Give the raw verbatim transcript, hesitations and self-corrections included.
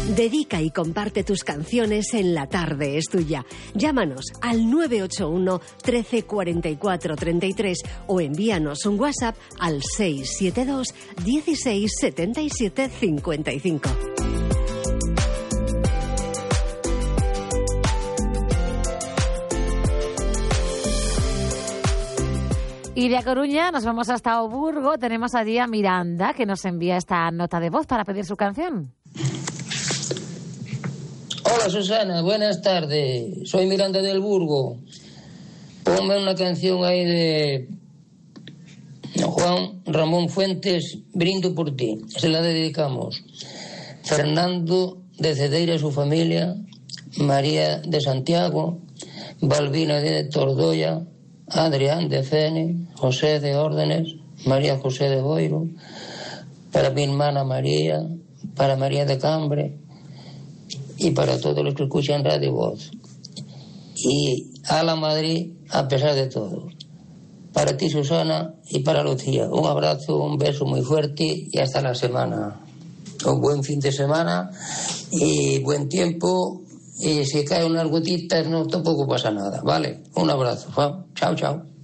Dedica y comparte tus canciones en La Tarde es Tuya. Llámanos al nueve ocho uno, trece, cuarenta y cuatro, treinta y tres o envíanos un WhatsApp al seis siete dos, dieciséis, setenta y siete, cincuenta y cinco. Y de A Coruña nos vamos hasta Oburgo. Tenemos allí a Miranda, que nos envía esta nota de voz para pedir su canción. Hola Susana, buenas tardes. Soy Miranda del Burgo. Ponme una canción ahí de Juan Ramón Fuentes, Brindo por ti. Se la dedicamos. Fernando de Cedeira y su familia, María de Santiago, Balbina de Tordoya, Adrián de Fene, José de Órdenes, María José de Boiro, para mi hermana María, para María de Cambre y para todos los que escuchan Radio Voz. Y a la Madrid, a pesar de todo. Para ti, Susana, y para Lucía. Un abrazo, un beso muy fuerte y hasta la semana. Un buen fin de semana y buen tiempo. Y si cae unas gotitas, no, tampoco pasa nada, ¿vale? Un abrazo. Chao, chao.